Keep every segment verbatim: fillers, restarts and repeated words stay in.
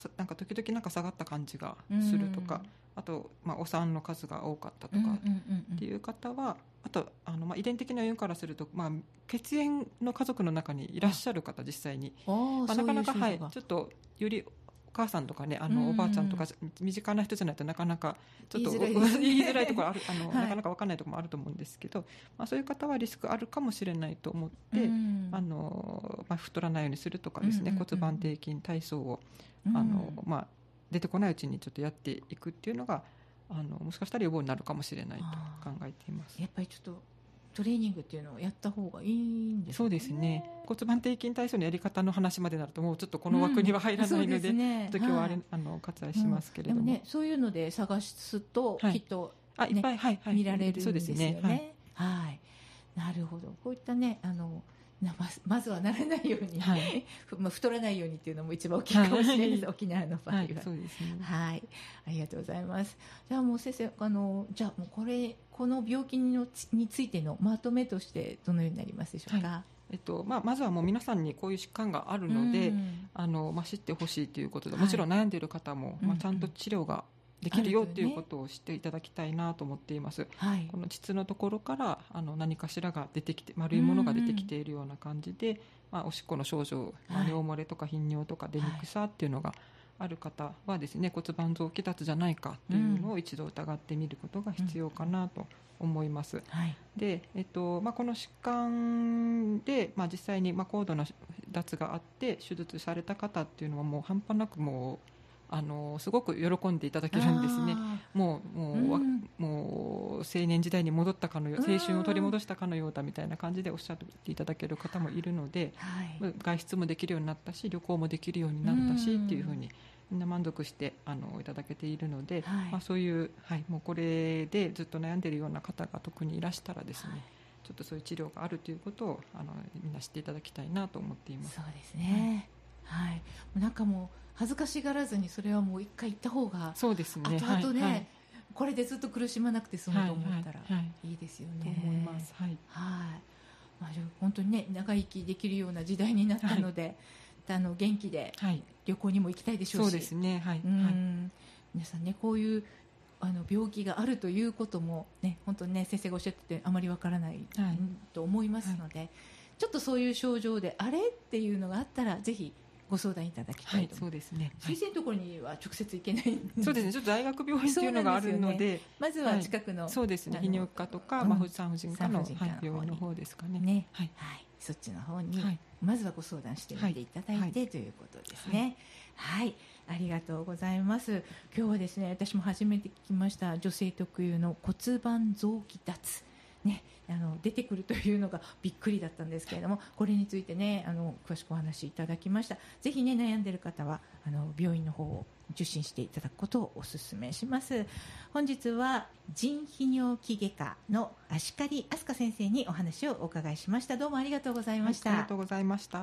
なんか時々なんか下がった感じがするとか、うん、あと、まあ、お産の数が多かったとかっていう方は、あとあの、まあ、遺伝的な要因からすると、まあ、血縁の家族の中にいらっしゃる方、実際に、まあ、なかなか、はい、ちょっとよりお母さんとかね、あのおばあちゃんとか身近な人じゃないとなかなかちょっと言いづらいですね、言いづらいところある、あの、はい、なかなか分かんないところもあると思うんですけど、まあ、そういう方はリスクあるかもしれないと思って、あの、まあ、太らないようにするとかですね、骨盤底筋体操をあの、まあ、出てこないうちにちょっとやっていくっていうのがあのもしかしたら予防になるかもしれないと考えています。 やっぱりちょっとトレーニングっていうのをやった方がいいんですかね。 そうですね。骨盤底筋体操のやり方の話までになるともうちょっとこの枠には入らないので、うん、ね、ちょっと今日はあれ、はい、あの割愛しますけれども、うん、 でもね、そういうので探すと、はい、きっと、ね、 あいっぱい、はいはい、 見られるんですよね。 そうですね、 はい、はい、なるほど。こういったね、あのま, まずはならないように、はい、まあ、太らないようにっていうのも一番大きいかもしれないです、はい、沖縄の場合は、はい、 そうですね、 はい、ありがとうございます。じゃあもう先生、あのじゃあもうこれこの病気のについてのまとめとしてどのようになりますでしょうか。はい、 えっとまあ、まずはもう皆さんにこういう疾患があるので、あのまあ、知ってほしいということで、もちろん悩んでいる方も、はい、まあ、ちゃんと治療ができるよということを知っていただきたいなと思っています。はい、この膣のところからあの何かしらが出てきて、丸いものが出てきているような感じで、うんうん、まあ、おしっこの症状、まあ、尿漏れとか頻尿とか出にくさっていうのがある方はですね、骨盤臓器脱じゃないかっていうのを一度疑ってみることが必要かなと思います。うん、はい、で、えっとまあ、この疾患で、まあ、実際にまあ高度な脱があって手術された方っていうのはもう半端なくもうあのすごく喜んでいただけるんですね。もうもう、うん、もう青年時代に戻ったかのよう、青春を取り戻したかのようだみたいな感じでおっしゃっていただける方もいるので、はい、外出もできるようになったし旅行もできるようになったしっていうふうにみんな満足してあのいただけているので、はい、まあ、そういう、はい、もうこれでずっと悩んでいるような方が特にいらしたらですね、はい、ちょっとそういう治療があるということをあのみんな知っていただきたいなと思っています。 そうですね、はい、なんかもう恥ずかしがらずにそれはもう一回言った方が、 そうですね、 後々ね、 はいはい、 これでずっと苦しまなくて済むと思ったらいいですよね、 はいはいはい、と思います。はい、 はい、まあ、本当にね長生きできるような時代になったので、はい、あの元気で旅行にも行きたいでしょうし、 そうですね、はい、 うんはい、皆さんねこういうあの病気があるということもね本当にね先生がおっしゃっててあまりわからない、はい、と思いますので、はい、ちょっとそういう症状であれっていうのがあったらぜひご相談いただきたいと思います。はい、そうですね、先生のところには直接行けないんで、 そうですね、ちょっと大学病院というのがあるの で, で、ね、 まずは近くの、 はい、そうですね、泌尿器科とか、まあ、産婦人科の、はい、病院の方ですかね、 ね、はいはい、そっちの方に、はい、まずはご相談してみていただいて、はい、ということですね。はい、はい、ありがとうございます。今日はですね私も初めて聞きました女性特有の骨盤臓器脱ね、あの出てくるというのがびっくりだったんですけれども、これについてねあの詳しくお話しいただきました。ぜひね悩んでいる方はあの病院の方を受診していただくことをお勧めします。本日は腎泌尿器外科の芦刈飛鳥先生にお話をお伺いしました。どうもありがとうございました。 はい、ありがとうございました。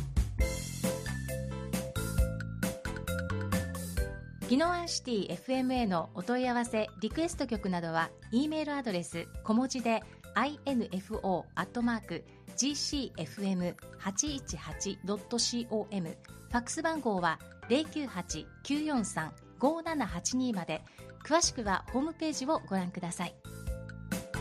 宜野湾シティ エフエムエー のお問い合わせリクエスト曲などは E メールアドレス小文字で インフォ アットマーク ジーシーエフエムはちいちはち ドット コム ファックス番号は ゼロきゅうはち きゅうよんさん ごーななはちに まで。詳しくはホームページをご覧ください。